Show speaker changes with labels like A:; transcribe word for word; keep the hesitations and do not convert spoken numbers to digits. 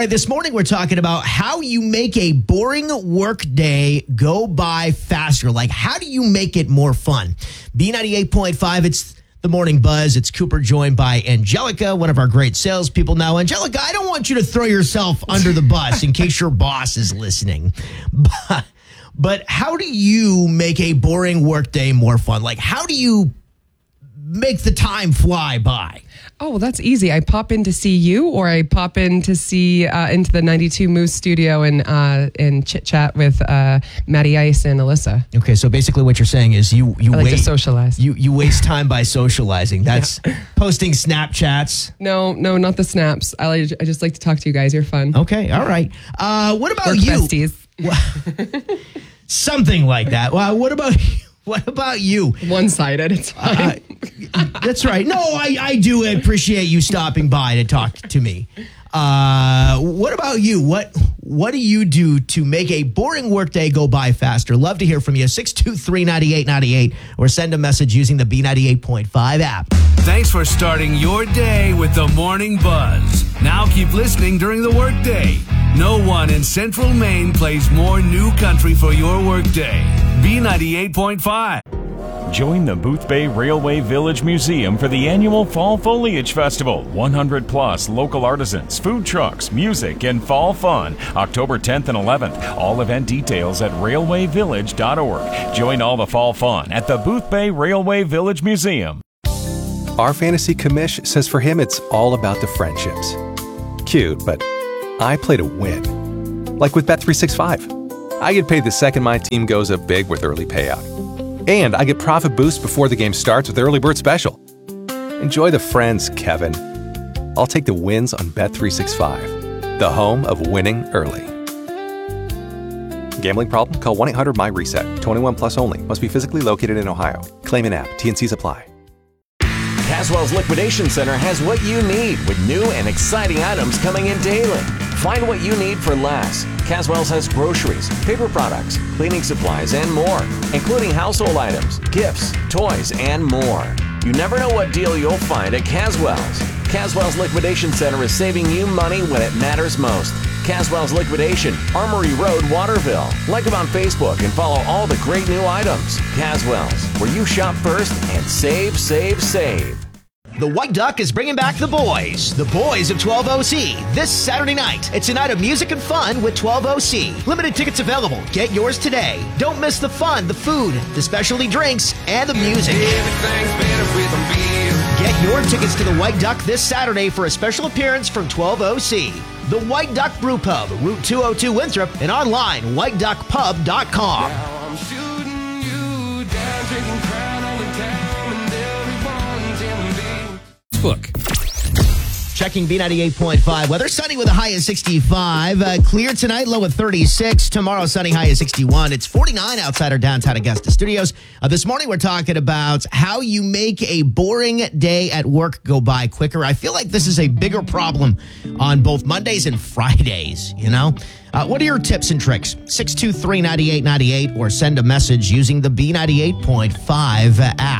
A: right, this morning we're talking about how you make a boring work day go by faster. Like, how do you make it more fun? B ninety-eight point five, it's the Morning Buzz. It's Cooper joined by Angelica, one of our great salespeople now. Angelica, I don't want you to throw yourself under the bus in case your boss is listening. But, but how do you make a boring work day more fun? Like, how do you make the time fly by?
B: Oh, well, that's easy. I pop in to see you, or I pop in to see uh, into the ninety-two Moose studio and uh, and chit chat with uh, Matty Ice and Alyssa.
A: Okay, so basically what you're saying is you you
B: I like
A: wait,
B: to socialize.
A: You you waste time by socializing. That's yeah. Posting Snapchats.
B: No, no, not the snaps. I like, I just like to talk to you guys. You're fun.
A: Okay, all right. Uh, what about
B: Work
A: you?
B: Besties.
A: Something like that. Well, what about you? What about you?
B: One-sided, it's fine.
A: Uh, that's right. No, I, I do appreciate you stopping by to talk to me. Uh, what about you? What what do you do to make a boring workday go by faster? Love to hear from you. six two three, nine eight nine eight or send a message using the B ninety-eight point five app.
C: Thanks for starting your day with the Morning Buzz. Now keep listening during the workday. No one in Central Maine plays more new country for your workday. B ninety-eight point five.
D: Join the Boothbay Railway Village Museum for the annual Fall Foliage Festival. one hundred plus local artisans, food trucks, music, and fall fun. October tenth and eleventh. All event details at railway village dot org. Join all the fall fun at the Boothbay Railway Village Museum.
E: Our fantasy commish says for him it's all about the friendships. Cute, but I play to win. Like with Bet three sixty-five. I get paid the second my team goes up big with early payout. And I get profit boost before the game starts with Early Bird Special. Enjoy the friends, Kevin. I'll take the wins on Bet three sixty-five, the home of winning early. Gambling problem? Call one eight hundred my reset. twenty-one plus only. Must be physically located in Ohio. Claim in app. T N Cs apply.
F: Caswell's Liquidation Center has what you need with new and exciting items coming in daily. Find what you need for less. Caswell's has groceries, paper products, cleaning supplies, and more, including household items, gifts, toys, and more. You never know what deal you'll find at Caswell's. Caswell's Liquidation Center is saving you money when it matters most. Caswell's Liquidation, Armory Road, Waterville. Like them on Facebook and follow all the great new items. Caswell's, where you shop first and save, save, save.
A: The White Duck is bringing back the boys, the boys of twelve O C, this Saturday night. It's a night of music and fun with twelve O C. Limited tickets available. Get yours today. Don't miss the fun, the food, the specialty drinks, and the music. Get your tickets to the White Duck this Saturday for a special appearance from twelve O C. The White Duck Brew Pub, Route two oh two Winthrop, and online, white duck pub dot com.
G: Now I'm shooting you down, drinking Crown all the time, and everyone's in me.
A: Book. Checking B ninety-eight point five. Weather sunny with a high of sixty-five. Uh, clear tonight, low of thirty-six. Tomorrow, sunny, high of sixty-one. It's forty-nine outside our downtown Augusta studios. Uh, this morning, we're talking about how you make a boring day at work go by quicker. I feel like this is a bigger problem on both Mondays and Fridays, you know? Uh, what are your tips and tricks? six two three, nine eight nine eight or send a message using the B ninety-eight point five app.